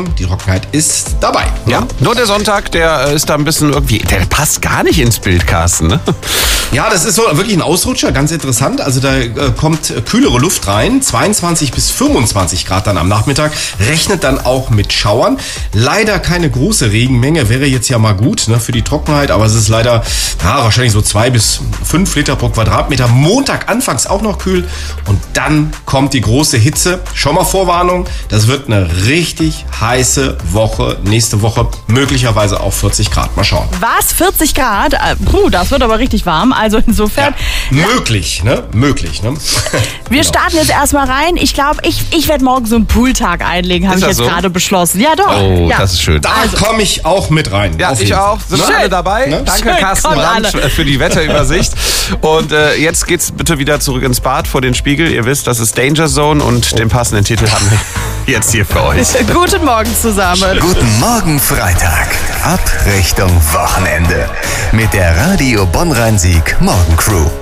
Morgen, die Trockenheit ist dabei. Ja, nur der Sonntag, der ist da ein bisschen irgendwie, der passt gar nicht ins Bild, Carsten, ne? Ja, das ist so wirklich ein Ausrutscher, ganz interessant. Also da kommt kühlere Luft rein, 22 bis 25 Grad dann am Nachmittag, rechnet dann auch mit Schauern. Leider keine große Regenmenge, wäre jetzt ja mal gut, ne, für die Trockenheit, aber es ist leider wahrscheinlich so 2 bis 5 Liter pro Quadratmeter. Montag anfangs auch noch kühl und dann kommt die große Hitze. Schon mal Vorwarnung, das wird eine richtig heiße Woche, nächste Woche möglicherweise auch 40 Grad. Mal schauen. Was? 40 Grad? Das wird aber richtig warm. Also insofern... Ja, möglich, ne? Möglich, ne? Wir starten jetzt erstmal rein. Ich glaube, ich werde morgen so einen Pooltag einlegen, habe ich jetzt gerade beschlossen. Ja, doch. Oh, ja. Das ist schön. Da komme ich auch mit rein. Ja, ich auch. Sind wir alle dabei? Ne? Danke, Schön, Carsten kommt Brandt, alle. für die Wetterübersicht. Und jetzt geht's bitte wieder zurück ins Bad vor den Spiegel. Ihr wisst, das ist Danger Zone und den passenden Titel haben wir jetzt hier für euch. Guten Morgen zusammen. Guten Morgen Freitag. Ab Richtung Wochenende. Mit der Radio Bonn-Rhein-Sieg Morgencrew.